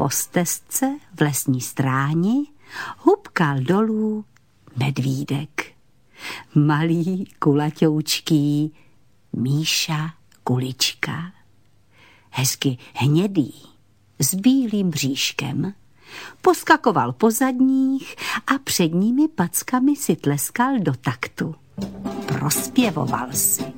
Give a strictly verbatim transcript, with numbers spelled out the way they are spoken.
po stezce v lesní stráni hupkal dolů medvídek. Malý, kulaťoučký Míša Kulička. Hezky hnědý, s bílým bříškem. Poskakoval po zadních a předními packami si tleskal do taktu. Prospěvoval si.